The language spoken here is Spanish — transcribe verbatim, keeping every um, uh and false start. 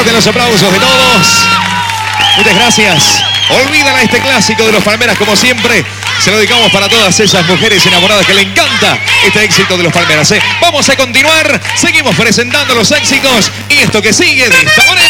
fuertes los aplausos de todos. Muchas gracias. Olvidan a este clásico de los Palmeras, como siempre. Se lo dedicamos para todas esas mujeres enamoradas que le encanta este éxito de los Palmeras, ¿eh? Vamos a continuar. Seguimos presentando los éxitos. Y esto que sigue de esta manera.